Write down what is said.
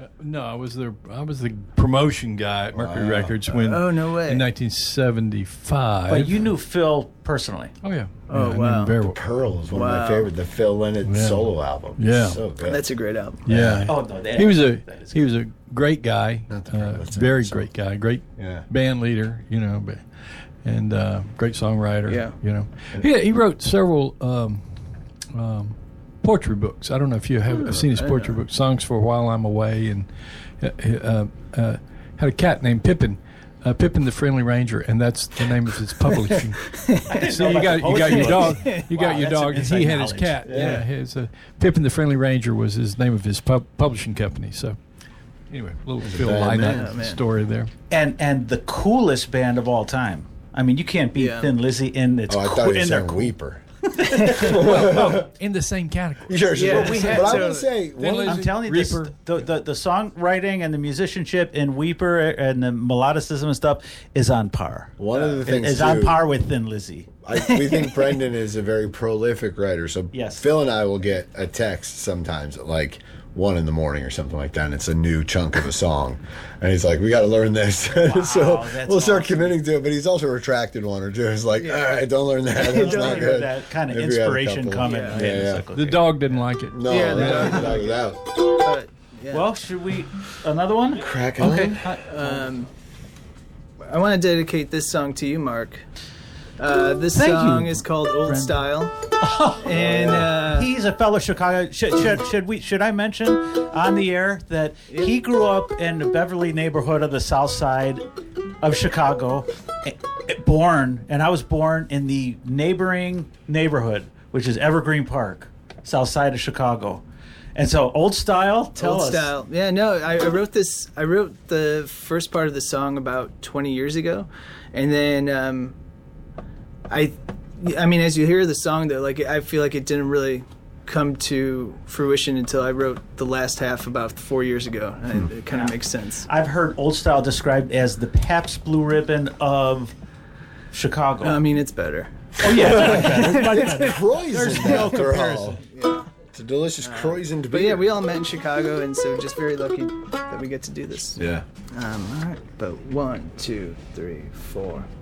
No, I was the promotion guy at Mercury Records when. Oh, no way. In 1975. But you knew Phil personally. Oh yeah. Oh, Yeah, I knew wow. him very well. Pearl is one of Wow. my favorite. The Phil Lynott solo album. Yeah. So good. That's a great album. Yeah. Oh no, He was a great guy, Not the Pearl, that's very it. great guy, great Yeah. band leader, and great songwriter. Yeah. He wrote several poetry books. I don't know if you have seen his poetry book, Songs for a While I'm Away, and had a cat named Pippin. Pippin the Friendly Ranger, and that's the name of his publishing. So you got your dog. You got your that's dog, and some he inside had his knowledge. cat. Yeah, his Pippin the Friendly Ranger was his name of his publishing company. So anyway, a little Phil bad Lynott man. story there. and the coolest band of all time. I mean, you can't beat Yeah. Thin Lizzy in its Oh, I thought he was in their saying Weeper. In the same category. Sure. Yeah, but we had I to- would say one of I'm telling you, this, Reaper. the songwriting and the musicianship in Weeper and the melodicism and stuff is on par. One of the things is on too- par with Thin Lizzy. we think Brendan is a very prolific writer. So Yes. Phil and I will get a text sometimes at like 1 a.m. or something like that, and it's a new chunk of a song. And he's like, we got to learn this. So that's we'll start awesome. committing to it, but he's also retracted one or two. It's like, all right, don't learn that. That's not good. That kind of Maybe we had a inspiration couple. coming. Yeah. in. Yeah, It's yeah. like, The okay. dog didn't like it. No, Yeah, that was out. But, yeah. Well, should we another one? Crack on. Okay. I want to dedicate this song to you, Mark. This Thank song you, is called Old friend. Style. And He's a fellow Chicago. Should I mention on the air that he grew up in the Beverly neighborhood of the South Side of Chicago, and I was born in the neighboring neighborhood, which is Evergreen Park, South Side of Chicago. And so, Old Style. Tell Old us. Style. Yeah, no, I wrote this. I wrote the first part of the song about 20 years ago, and then I mean, as you hear the song, though, like I feel like it didn't really come to fruition until I wrote the last half about 4 years ago. And it kind of makes sense. I've heard Old Style described as the Pabst Blue Ribbon of Chicago. I mean, it's better. Oh yeah, Croissant, no after comparison. all. It's a delicious croissant beer. But yeah, we all met in Chicago, and so just very lucky that we get to do this. Yeah. All right, but 1, 2, 3, 4.